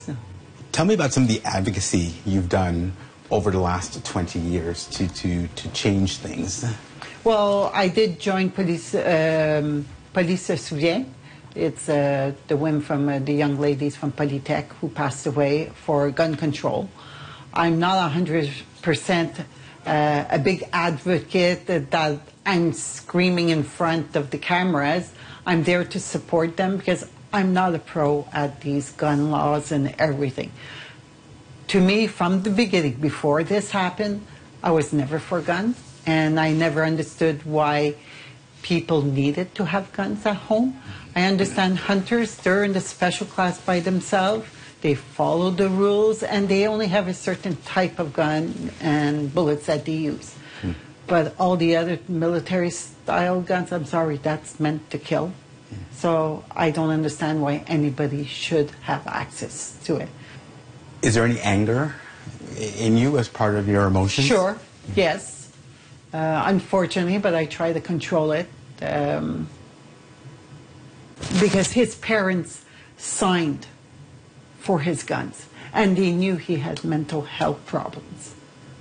Tell me about some of the advocacy you've done over the last 20 years to change things. Well, I did join Police Se Souvient. It's the women from the young ladies from Polytech who passed away for gun control. I'm not 100% a big advocate that I'm screaming in front of the cameras. I'm there to support them because I'm not a pro at these gun laws and everything. To me, from the beginning, before this happened, I was never for guns, and I never understood why people needed to have guns at home. I understand hunters, they're in the special class by themselves. They follow the rules, and they only have a certain type of gun and bullets that they use. But all the other military-style guns, I'm sorry, that's meant to kill. So I don't understand why anybody should have access to it. Is there any anger in you as part of your emotions? Sure, yes. Unfortunately, but I try to control it. Because his parents signed for his guns, and they knew he had mental health problems.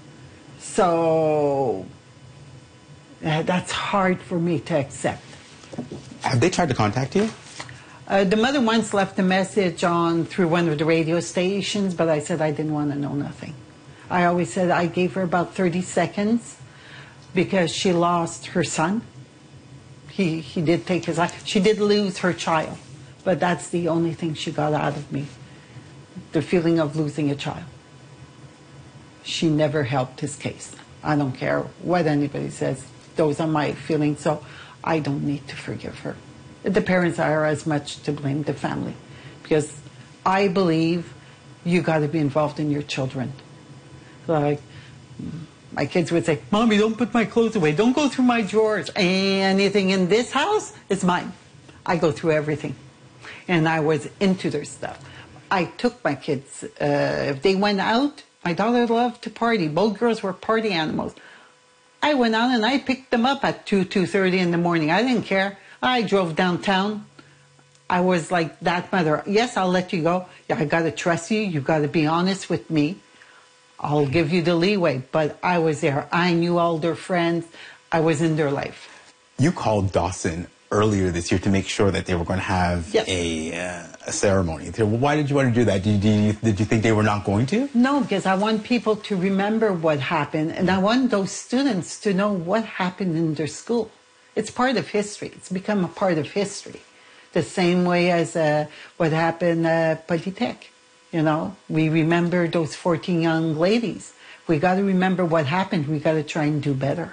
So that's hard for me to accept. Have they tried to contact you? The mother once left a message through one of the radio stations, but I said I didn't want to know nothing. I always said I gave her about 30 seconds because she lost her son. He did take his life. She did lose her child, but that's the only thing she got out of me, the feeling of losing a child. She never helped his case. I don't care what anybody says. Those are my feelings, so I don't need to forgive her. The parents are as much to blame, the family, because I believe you got to be involved in your children. Like, my kids would say, "Mommy, don't put my clothes away. Don't go through my drawers. Anything in this house is mine." I go through everything. And I was into their stuff. I took my kids. If they went out, my daughter loved to party. Both girls were party animals. I went out and I picked them up at 2:30 in the morning. I didn't care. I drove downtown. I was like that mother. Yes, I'll let you go. Yeah, I got to trust you. You got to be honest with me. I'll give you the leeway. But I was there. I knew all their friends. I was in their life. You called Dawson earlier this year to make sure that they were going to have yes. a ceremony. Why did you want to do that? Did you think they were not going to? No, because I want people to remember what happened, and I want those students to know what happened in their school. It's part of history. It's become a part of history. The same way as what happened at Polytech. You know, we remember those 14 young ladies. We got to remember what happened. We got to try and do better.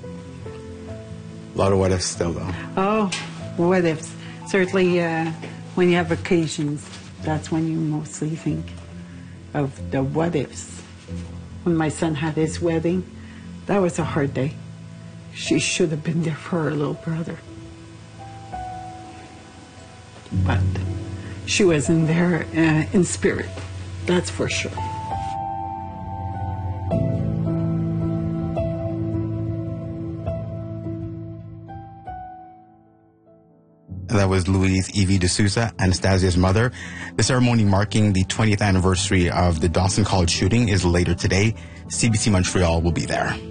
A lot of what ifs still, though. Oh, what ifs. Certainly, when you have occasions, that's when you mostly think of the what ifs. When my son had his wedding, that was a hard day. She should have been there for her little brother. But she wasn't there in spirit, that's for sure. That was Louise Evie D'Souza, Anastasia's mother. The ceremony marking the 20th anniversary of the Dawson College shooting is later today. CBC Montreal will be there.